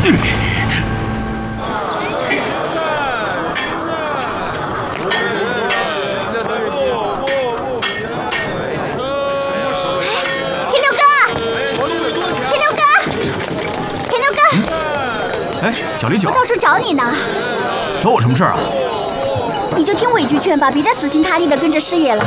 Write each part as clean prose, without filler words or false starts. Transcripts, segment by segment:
哎，小李九， 我到处找你呢。 找我什么事儿啊？ 你就听我一句劝吧，别再死心塌地的跟着师爷了。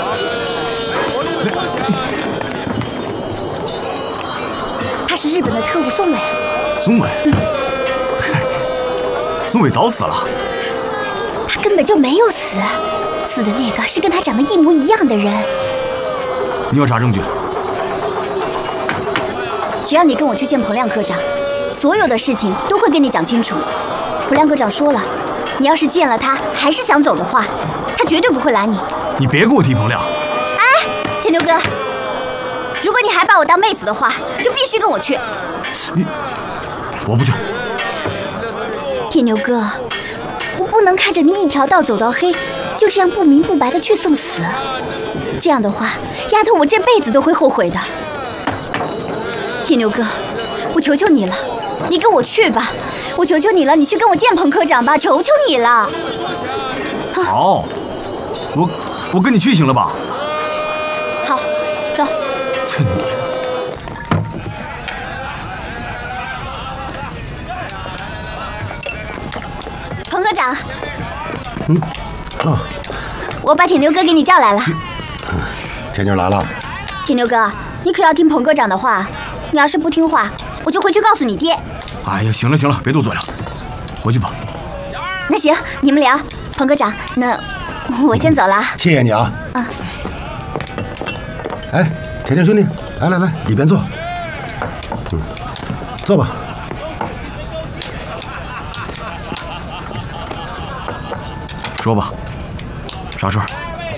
他是日本的特务松尾。 松尾？嗨，松尾早死了。 他根本就没有死，死的那个是跟他长得一模一样的人。 你有啥证据？ 只要你跟我去见彭亮科长，所有的事情都会跟你讲清楚。彭亮科长说了，你要是见了他还是想走的话，他绝对不会拦你。 你别给我提彭亮。 哎，天牛哥，如果你还把我当妹子的话，就必须跟我去。 我不去。 天牛哥，我不能看着你一条道走到黑，就这样不明不白的去送死。这样的话，丫头我这辈子都会后悔的。天牛哥，我求求你了，你跟我去吧，我求求你了，你去跟我见彭科长吧，求求你了。 好，我跟你去行了吧？ 好，走。 这你。 彭科长。 啊， 我把铁牛哥给你叫来了。 天妞来了。 铁牛哥，你可要听彭科长的话，你要是不听话，我就回去告诉你爹。 哎呀，行了行了，别多嘴了，回去吧。 那行，你们聊。彭科长，那我先走了。 谢谢你啊。 啊。 哎，天天兄弟，来来来，里边坐。坐吧。 说吧，啥事儿？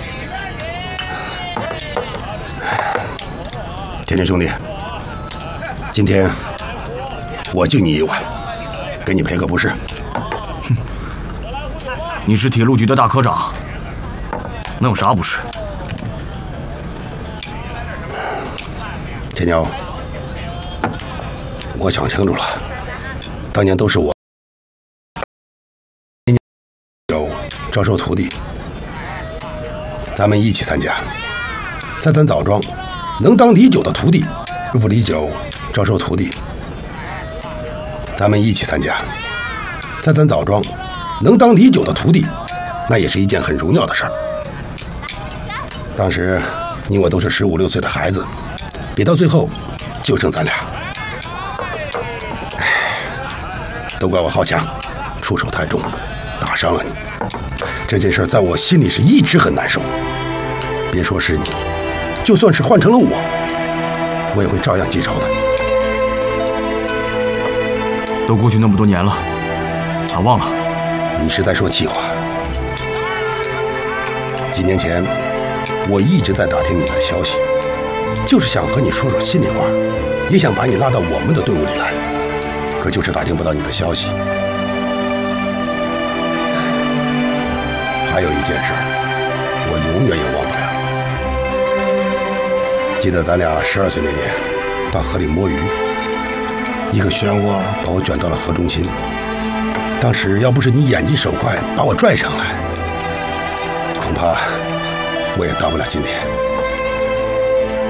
天天兄弟，今天我敬你一碗，给你赔个不是。 哼，你是铁路局的大科长，能有啥不是？ 天妞，我想清楚了，当年都是我有招收徒弟，咱们一起参加，在咱枣庄能当李九的徒弟，师傅李九招收徒弟，咱们一起参加，在咱枣庄能当李九的徒弟，那也是一件很荣耀的事儿。当时你我都是15、16岁的孩子，别到最后就剩咱俩。都怪我好强，出手太重，打伤了你。这件事在我心里是一直很难受。别说是你，就算是换成了我也会照样记仇的。 都过去那么多年了，咋忘了？ 你是在说气话。几年前，我一直在打听你的消息，就是想和你说说心里话，也想把你拉到我们的队伍里来，可就是打听不到你的消息。还有一件事，我永远也忘不了。记得咱俩12岁那年，到河里摸鱼，一个漩涡把我卷到了河中心。当时要不是你眼疾手快把我拽上来，恐怕我也到不了今天。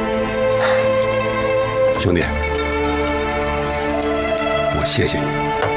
兄弟，我谢谢你。